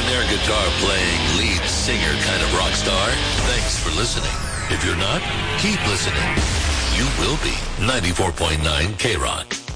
air guitar playing lead singer kind of rock star? Thanks for listening. If you're not, keep listening. You will be. 94.9 K-Rock.